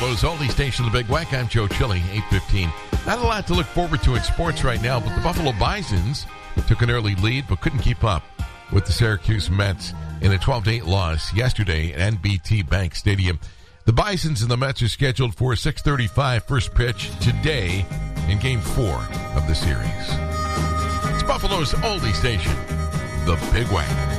Buffalo's only station, The Big Wack. I'm Joe Chilling, 8:15. Not a lot to look forward to in sports right now, but the Buffalo Bisons took an early lead but couldn't keep up with the Syracuse Mets in a 12-8 loss yesterday at NBT Bank Stadium. The Bisons and the Mets are scheduled for a 6:35 first pitch today in Game 4 of the series. It's Buffalo's only station, The Big Wack.